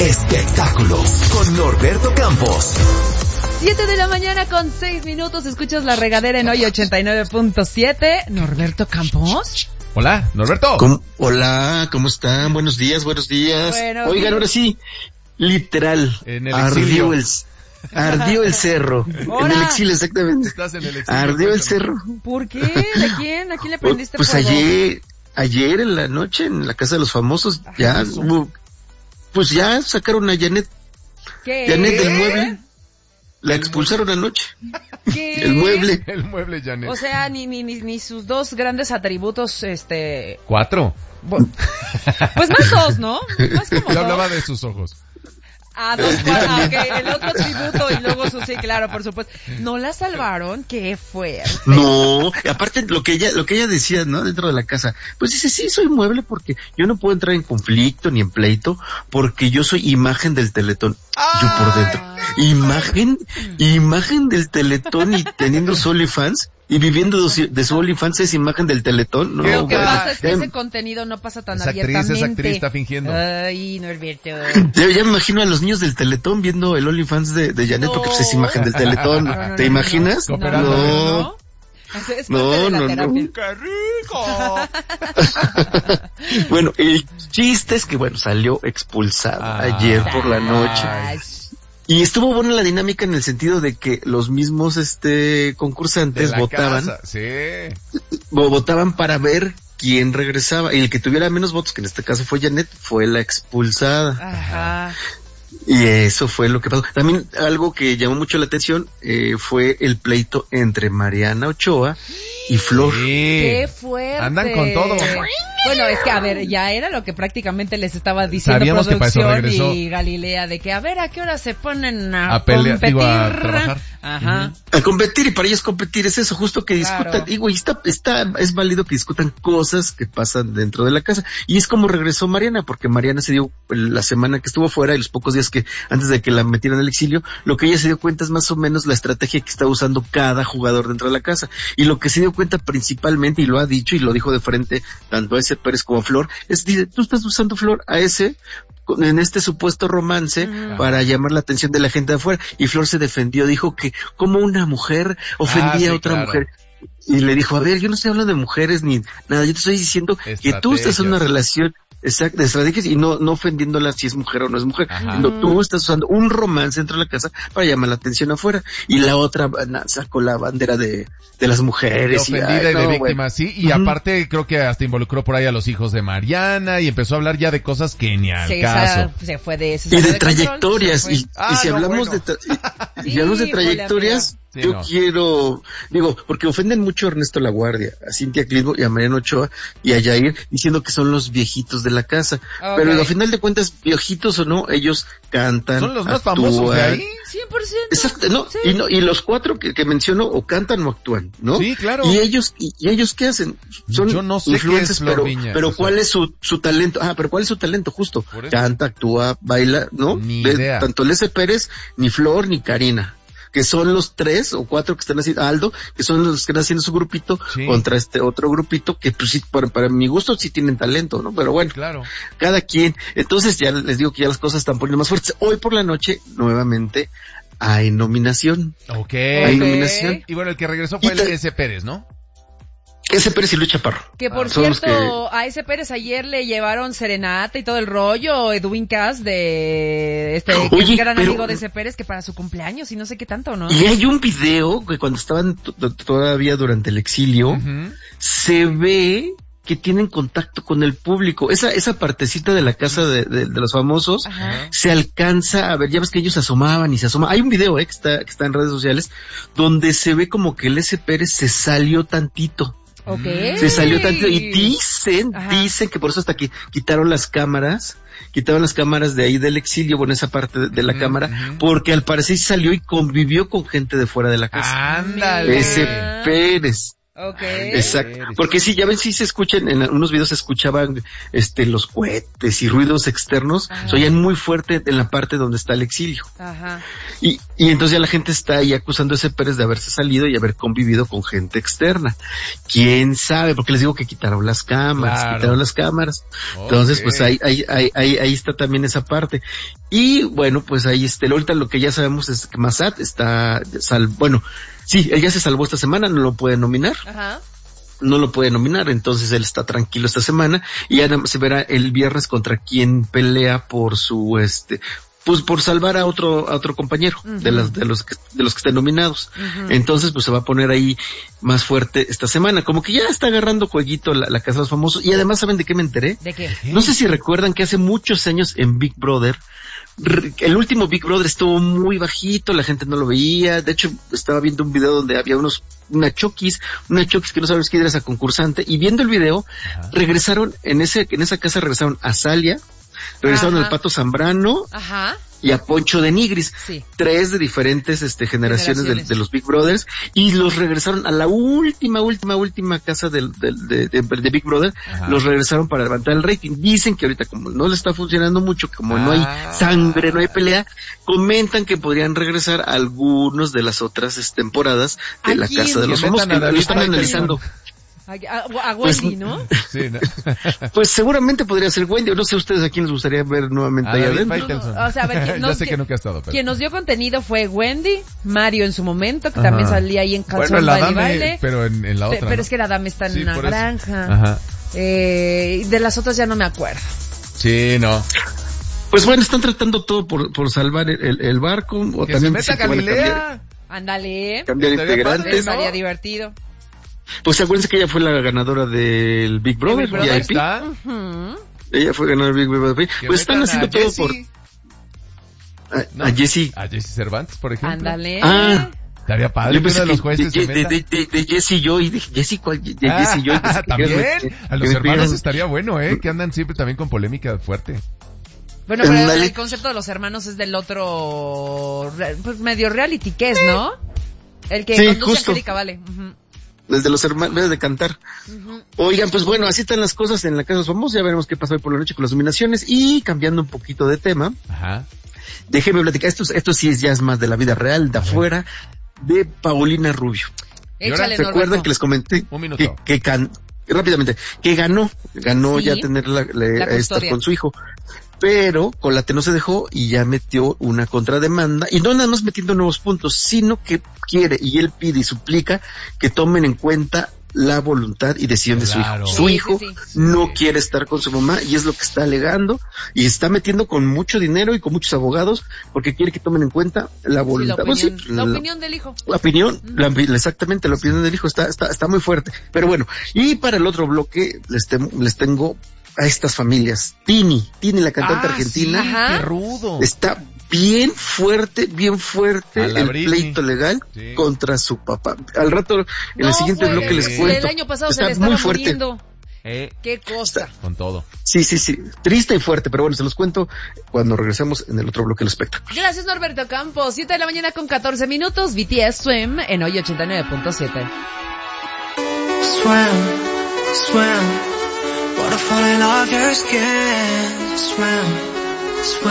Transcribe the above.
espectáculos con Norberto Campos. 7 de la mañana con 6 minutos, escuchas La Regadera en hoy 89.7. Norberto Campos. Hola, Norberto. Hola, ¿cómo están? Buenos días. Bueno, oigan, ahora sí, literal, en el exilio. Ardió el cerro. Hola. En el exilio, exactamente. Estás en el exilio. Ardió el cerro. ¿Por qué? ¿De quién? ¿A quién le prendiste pues fuego? ayer en la noche, en la casa de los famosos, ya sacaron a Janet. ¿Qué? Janet del mueble. La expulsaron anoche. ¿Qué? El mueble. El mueble, Janet. O sea, ni sus dos grandes atributos, 4. Pues más dos, ¿no? Más como Yo dos. hablaba de sus ojos. Ok, el otro atributo y luego sí, claro, por supuesto. ¿No la salvaron? ¡Qué fuerte! No, aparte lo que ella decía, ¿no? Dentro de la casa, pues dice, sí, soy mueble porque yo no puedo entrar en conflicto ni en pleito porque yo soy imagen del Teletón. Yo por dentro. Imagen del Teletón y teniendo su OnlyFans y viviendo de su OnlyFans es imagen del Teletón. No, lo que pasa es que ese contenido no pasa tan abiertamente. Esa actriz está fingiendo. Ay, Norberto. Ya me imagino a los niños del Teletón viendo el OnlyFans de Janet porque pues es imagen del Teletón. No, ¿Te imaginas? No. Es parte de la terapia. ¡Qué rico! Bueno, el chiste es que, salió expulsada ayer por la noche. Y estuvo buena la dinámica en el sentido de que los mismos concursantes votaban. Votaban para ver quién regresaba. Y el que tuviera menos votos, que en este caso fue Janet, fue la expulsada. Ajá. Y eso fue lo que pasó. También algo que llamó mucho la atención fue el pleito entre Mariana Ochoa y Flor. Sí. ¡Qué fuerte! Andan con todo. Bueno, es que, a ver, ya era lo que prácticamente les estaba diciendo Sabíamos producción que y Galilea, de que, a ver, ¿a qué hora se ponen a pelear, competir? a trabajar. Ajá. A competir, y para ellos competir es eso, justo que discutan, Claro. digo, y es válido que discutan cosas que pasan dentro de la casa, y es como regresó Mariana, porque Mariana se dio, la semana que estuvo fuera y los pocos días que, antes de que la metieran al exilio, lo que ella se dio cuenta es más o menos la estrategia que está usando cada jugador dentro de la casa, y lo que se dio cuenta principalmente, y lo ha dicho, y lo dijo de frente, tanto a ese Pérez como a Flor, dice, tú estás usando, Flor, a ese, en este supuesto romance para llamar la atención de la gente de afuera, y Flor se defendió, dijo que como una mujer ofendía a otra mujer, y le dijo, a ver, yo no estoy hablando de mujeres ni nada, yo te estoy diciendo que tú estás en una relación exacto, de estrategias y no ofendiéndola si es mujer o no es mujer. No, tú estás usando un romance dentro de la casa para llamar la atención afuera, y la otra sacó la bandera de las mujeres. De ofendida y de víctima, sí, y aparte creo que hasta involucró por ahí a los hijos de Mariana y empezó a hablar ya de cosas que ni al caso. Se fue de eso. Y de trayectorias, y si hablamos de trayectorias, sí, yo quiero, porque ofenden mucho a Ernesto Laguardia, a Cintia Clitbo y a Mariana Ochoa y a Yair, diciendo que son los viejitos de la casa. Okay. Pero al final de cuentas, viejitos o no, ellos cantan, son los más famosos de ahí. 100%. Exacto, ¿no? Sí. Y los cuatro que menciono o cantan o actúan, ¿no? Sí, claro. Y ellos ¿qué hacen? Son yo no sé influencers, qué es Flor Viñas, pero ¿cuál es su talento? Pero ¿cuál es su talento justo? Canta, actúa, baila, ¿no? Ni idea. Tanto Lese Pérez, ni Flor, ni Karina, que son los 3 o 4 que están haciendo, Aldo, que son los que están haciendo su grupito, contra este otro grupito que pues sí, para mi gusto sí tienen talento, ¿no? Pero bueno, claro, cada quien. Entonces ya les digo que ya las cosas están poniendo más fuertes. Hoy por la noche, nuevamente, hay nominación. Hay nominación. Y bueno, el que regresó fue el S. Pérez, ¿no? Ese Pérez y Luis Chaparro. Que por cierto, a ese Pérez ayer le llevaron serenata y todo el rollo, Edwin Cass que es gran amigo de ese Pérez, que para su cumpleaños y no sé qué tanto, ¿no? Y hay un video que cuando estaban todavía durante el exilio, se ve que tienen contacto con el público. Esa partecita de la casa de los famosos, se alcanza a ver, ya ves que ellos asomaban y se asoman. Hay un video que está en redes sociales, donde se ve como que el S. Pérez se salió tantito. Okay. Se salió tanto y dicen que por eso hasta que quitaron las cámaras de ahí del exilio, esa parte de la cámara, porque al parecer salió y convivió con gente de fuera de la casa. ¡Ándale! Ese Pérez. Okay. Exacto. Porque sí, ya ven, sí se escuchan, en unos videos se escuchaban, los cohetes y ruidos externos, se oían muy fuerte en la parte donde está el exilio. Ajá. Y entonces ya la gente está ahí acusando a ese Pérez de haberse salido y haber convivido con gente externa. ¿Quién sabe? Porque les digo que quitaron las cámaras, Entonces, pues ahí está también esa parte. Y bueno, pues ahí ahorita lo que ya sabemos es que Massad está sí, él ya se salvó esta semana, no lo puede nominar. Ajá. No lo puede nominar, entonces él está tranquilo esta semana y ya se verá el viernes contra quien pelea por su pues por salvar a otro compañero de los que estén nominados. Entonces pues se va a poner ahí más fuerte esta semana, como que ya está agarrando jueguito la Casa de los Famosos. Y además, ¿saben de qué me enteré? ¿De qué? No sé si recuerdan que hace muchos años en Big Brother, el último Big Brother estuvo muy bajito, la gente no lo veía. De hecho, estaba viendo un video donde había una Chokis que no sabes quién era esa concursante, y viendo el video, regresaron en esa casa regresaron a Salia, regresaron al Pato Zambrano, y a Poncho de Nigris, 3 de diferentes generaciones de los Big Brothers, y los regresaron a la última casa de Big Brother, los regresaron para levantar el rating. Dicen que ahorita, como no le está funcionando mucho, como no hay sangre, no hay pelea, comentan que podrían regresar a algunos de las otras temporadas de la Casa de los Famosos, que lo están analizando. A Wendy, ¿no? Sí, ¿no? Pues seguramente podría ser Wendy, o no sé ustedes a quién les gustaría ver nuevamente ahí adentro. O sea, a ver, ya sé que nunca ha estado, pero... Quien nos dio contenido fue Wendy, Mario en su momento, que también salía ahí en Calzón Baile. Pero en la otra, pero ¿no? es que la dama está en una granja. Ajá. De las otras ya no me acuerdo. Sí, no. Pues bueno, están tratando todo por salvar el barco. O que también se meta Galilea. Ándale. Cambiar integrantes. Estaría divertido. Pues acuérdense que ella fue la ganadora del Big Brother, VIP. Ella fue ganadora del Big Brother. Pues están haciendo todo por... A Jessie. A Jessie Cervantes, por ejemplo. Ándale. Estaría padre que uno de los jueces se meta. De Jessie Joy, dije, Jessie, ¿cuál? De Jessie Joy. También, a los hermanos estaría bueno, que andan siempre también con polémica fuerte. Bueno, pero el concepto de los hermanos es del otro, pues medio reality, ¿qué es, no? El que conduce a Angélica Vale. Desde los hermanos de cantar. Oigan, pues bueno, así están las cosas en la Casa de los Famosos. Ya veremos qué pasó hoy por la noche con las nominaciones. Y cambiando un poquito de tema, déjeme platicar, esto sí ya es más de la vida real, de afuera, de Paulina Rubio. Échale, ¿Recuerdan que les comenté rápidamente, que ganó ya tener estar con su hijo? Pero Colate no se dejó y ya metió una contrademanda, y no nada más metiendo nuevos puntos, sino que quiere, y él pide y suplica que tomen en cuenta la voluntad y decisión de su hijo. Su hijo no quiere estar con su mamá, y es lo que está alegando, y está metiendo con mucho dinero y con muchos abogados, porque quiere que tomen en cuenta la voluntad. La opinión del hijo. Exactamente, la opinión del hijo está muy fuerte. Pero bueno, y para el otro bloque les tengo a estas familias. Tini, la cantante argentina, qué rudo. Está bien fuerte el pleito legal contra su papá. Al rato, en el siguiente bloque les cuento. El año pasado está se le estaba muy fuerte. muriendo. Qué cosa. Con todo. Sí. Triste y fuerte, pero bueno, se los cuento cuando regresemos en el otro bloque del espectáculo. Gracias, Norberto Campos. 7 de la mañana con 14 minutos. BTS Swim en hoy 89.7. Swim. Waterfall in all your skin. Swim.